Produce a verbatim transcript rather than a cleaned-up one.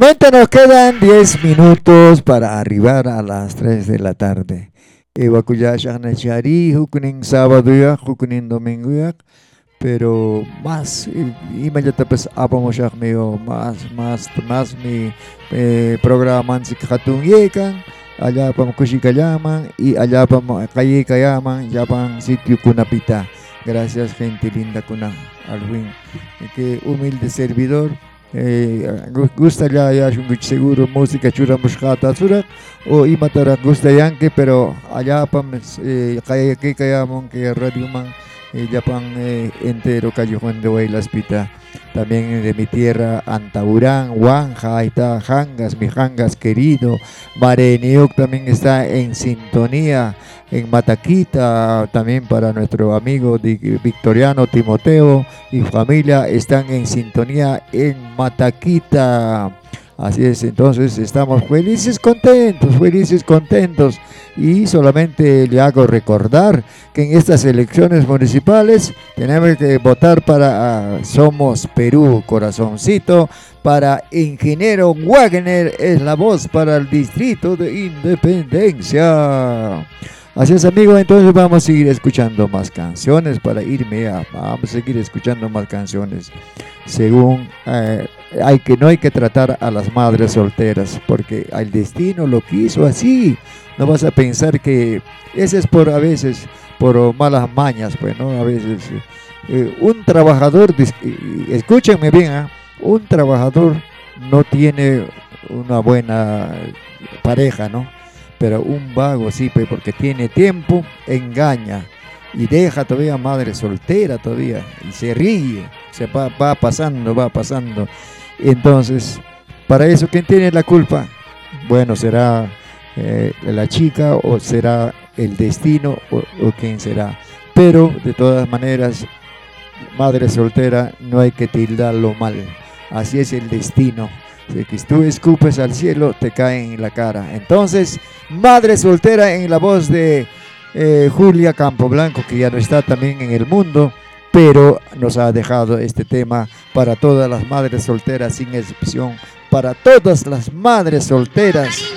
Momento, nos quedan diez minutos para arribar a las tres de la tarde. Ewakuya shakna chari, hukunin sábado ya, hukunin domingo ya, pero más, y me ya pues apamo shakmeo, más, más, más mi eh, programan si katun yekan, allá pam kushikayaman, y allá pam kaye kayaman, ya pam sitio kunapita. Gracias, gente linda kuna, Alwin. Que humilde servidor. Eh, gusta ya ya shunguch seguro música chura mushkata sura o imatara gusta yanke pero allá pam eh, kaya que kaya mon que radio man eh, Japan eh, entero callejón de Huaylas Pita también de mi tierra Antaurán, Huanja, ahí está Jangas, mi Jangas querido, Mareniuk también está en sintonía, en Mataquita también para nuestro amigo Victoriano Timoteo y familia están en sintonía en Mataquita. Así es, entonces estamos felices, contentos, felices, contentos. Y solamente le hago recordar que en estas elecciones municipales tenemos que votar para uh, Somos Perú, corazoncito, para Ingeniero Wagner, es la voz para el Distrito de Independencia. Así es, amigos, entonces vamos a seguir escuchando más canciones para irme a, vamos a seguir escuchando más canciones. Según eh, hay que no hay que tratar a las madres solteras porque el destino lo quiso así. No vas a pensar que ese es por a veces por malas mañas, pues, ¿no? A veces eh, un trabajador, escúchenme bien, ¿eh? Un trabajador no tiene una buena pareja, ¿no? Pero un vago sí, pues, porque tiene tiempo, engaña y deja todavía madre soltera todavía y se ríe, se va, va pasando, va pasando. Entonces, para eso, ¿quién tiene la culpa? Bueno, será eh, la chica o será el destino o, o quién será. Pero, de todas maneras, madre soltera no hay que tildarlo mal. Así es el destino. Si que tú escupes al cielo, te caen en la cara. Entonces, madre soltera en la voz de eh, Julia Campoblanco, que ya no está también en el mundo, pero nos ha dejado este tema para todas las madres solteras, sin excepción, para todas las madres solteras.